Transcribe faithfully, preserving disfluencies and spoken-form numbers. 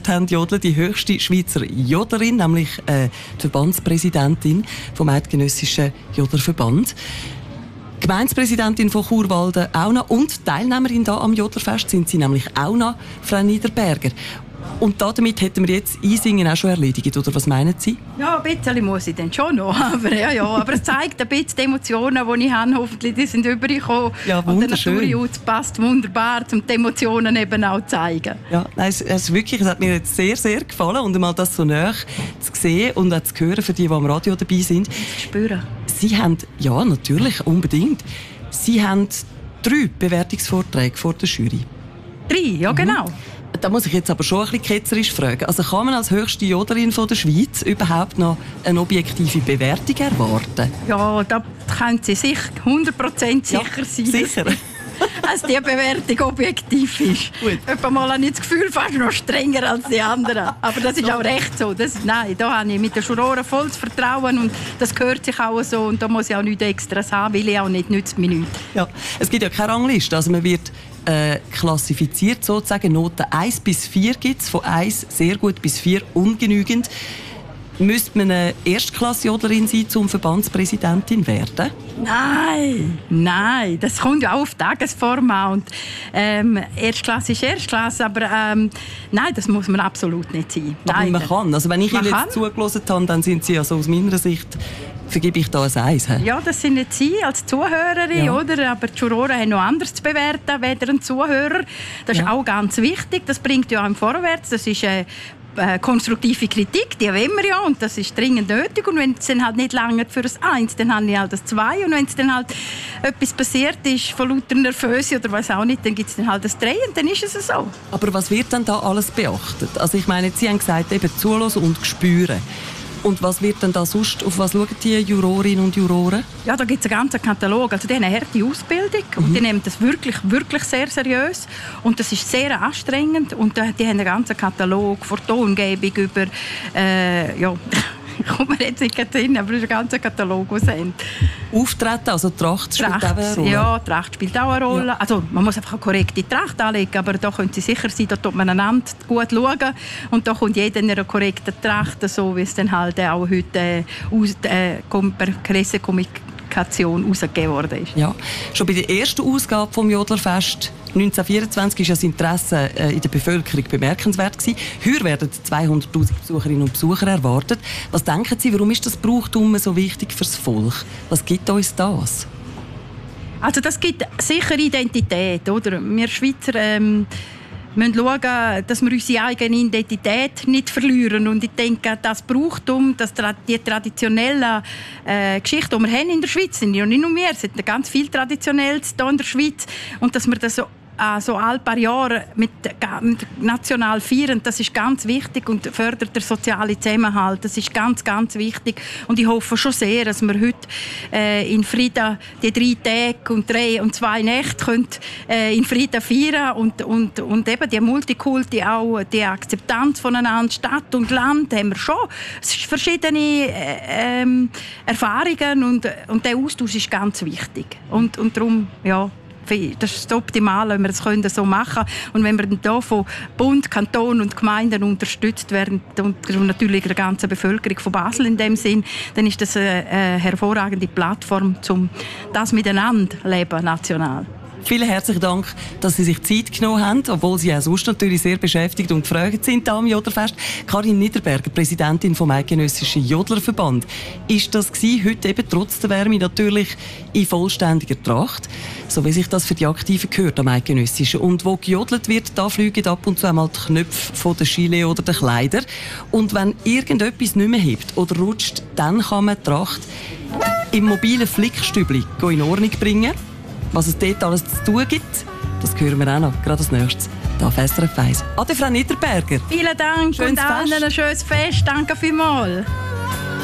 gehört haben, jodeln, die höchste Schweizer Jodlerin, nämlich äh, die Verbandspräsidentin vom Eidgenössischen Jodlerverband. Gemeindepräsidentin von Churwalden auch noch und Teilnehmerin da am Jodlerfest sind sie nämlich auch noch, Frau Niederberger. Und damit hätten wir jetzt Einsingen auch schon erledigt, oder was meinen Sie? Ja, ein bisschen muss ich dann schon noch. Aber, ja, ja, aber es zeigt ein bisschen die Emotionen, die ich habe. Hoffentlich die sind übergekommen. Ja, wunderschön. Und der Natur passt wunderbar, um die Emotionen eben auch zu zeigen. Ja, nein, es, es, wirklich, es hat mir jetzt sehr, sehr gefallen. Und einmal das so nah zu sehen und auch zu hören, für die, die am Radio dabei sind. Zu spüren. Sie haben, ja, natürlich, unbedingt. Sie haben drei Bewertungsvorträge vor der Jury. Drei, ja, genau. Mhm. Da muss ich jetzt aber schon ein bisschen ketzerisch fragen. Also kann man als höchste Jodlerin von der Schweiz überhaupt noch eine objektive Bewertung erwarten? Ja, da können Sie sich hundert Prozent sicher ja, sein. Sicher? Dass die Bewertung objektiv ist. Etwa mal habe ich das Gefühl, fast noch strenger als die anderen. Aber das ist auch recht so. Das, nein, da habe ich mit den Juroren volles Vertrauen und das gehört sich auch so. Und da muss ich auch nichts Extras haben, weil ich auch nicht nützt mir nichts. Ja, es gibt ja keine Rangliste. Also man wird äh, klassifiziert sozusagen. Noten eins bis vier gibt es, von eins sehr gut bis vier ungenügend. Müsste man eine Erstklasse-Jodlerin sein, um Verbandspräsidentin werden? Nein, nein, das kommt ja auch auf Tagesform an. Und, ähm, Erstklasse ist Erstklasse, aber ähm, nein, das muss man absolut nicht sein. Aber nein, man kann. Also wenn ich Ihnen jetzt zugelassen habe, dann sind Sie also aus meiner Sicht, vergebe ich da ein Eis. He? Ja, das sind nicht Sie als Zuhörerin, ja. Oder? Aber die Juroren haben noch anders zu bewerten, weder ein Zuhörer. Das ist ja auch ganz wichtig, das bringt ja auch vorwärts. Das ist äh, Äh, konstruktive Kritik, die wollen wir ja und das ist dringend nötig und wenn es dann halt nicht lange für das Eins, dann habe ich halt das Zwei und wenn es dann halt etwas passiert ist von lauter Nervöse oder was auch nicht, dann gibt es dann halt das Drei und dann ist es so. Aber was wird dann da alles beachtet? Also ich meine, Sie haben gesagt, eben zuhören und spüren. Und was wird denn da sonst, auf was schauen die Jurorinnen und Juroren? Ja, da gibt es einen ganzen Katalog. Also die haben eine harte Ausbildung und mhm. die nehmen das wirklich, wirklich sehr seriös. Und das ist sehr anstrengend. Und die haben einen ganzen Katalog von Tongebung über... Äh, ja, ich komme mir jetzt nicht hin, aber es ist ein ganzer Katalog, den sie haben. Auftreten, also Tracht spielt Tracht, auch eine Rolle? Ja, Tracht spielt auch eine Rolle. Ja. Also, man muss einfach eine korrekte Tracht anlegen, aber da können Sie sicher sein, da tut man einander gut schauen. Und da kommt jeder in einer korrekten Tracht, so wie es dann halt auch heute äh, aus der äh, Pressekommunikation herausgegeben worden ist. Ja. Schon bei der ersten Ausgabe des Jodlerfest neunzehnhundertvierundzwanzig war das Interesse in der Bevölkerung bemerkenswert gewesen. Heuer werden zweihunderttausend Besucherinnen und Besucher erwartet. Was denken Sie, warum ist das Brauchtum so wichtig für das Volk? Was gibt uns das? Also das gibt sicher Identität, oder? Wir Schweizer ähm, müssen schauen, dass wir unsere eigene Identität nicht verlieren. Und ich denke, das Brauchtum, das, die traditionellen äh, Geschichten, die wir haben in der Schweiz, sind ja nicht nur wir, es sind ganz viel Traditionelles hier in der Schweiz. Und dass wir das so also alle paar Jahre mit, mit national feiern, das ist ganz wichtig und fördert den sozialen Zusammenhalt. Das ist ganz, ganz wichtig. Und ich hoffe schon sehr, dass wir heute äh, in Frieden die drei Tage und drei und zwei Nächte können, äh, in Frieden feiern und, und, und eben die Multikulti auch, die Akzeptanz voneinander, Stadt und Land, haben wir schon verschiedene äh, äh, Erfahrungen und, und der Austausch ist ganz wichtig. Und, und darum, ja, das ist das Optimale, wenn wir das so machen können. Und wenn wir dann von Bund, Kanton und Gemeinden unterstützt werden und natürlich der ganzen Bevölkerung von Basel in dem Sinn, dann ist das eine, eine hervorragende Plattform, um das miteinander leben national. Vielen herzlichen Dank, dass Sie sich Zeit genommen haben, obwohl Sie auch sonst natürlich sehr beschäftigt und gefragt sind am Jodlerfest. Karin Niederberger, Präsidentin vom Eidgenössischen Jodlerverband. Ist das gewesen, heute eben trotz der Wärme natürlich in vollständiger Tracht, so wie sich das für die Aktiven gehört am Eidgenössischen. Und wo gejodelt wird, da fliegen ab und zu einmal die Knöpfe von der Gilet oder der Kleider. Und wenn irgendetwas nicht mehr hebt oder rutscht, dann kann man die Tracht im mobilen Flickstübli in Ordnung bringen. Was es dort alles zu tun gibt, das hören wir auch noch, gerade als nächstes, hier auf S R F eins. Ade, Frau Niederberger. Vielen Dank schönes und allen ein schönes Fest. Danke vielmals.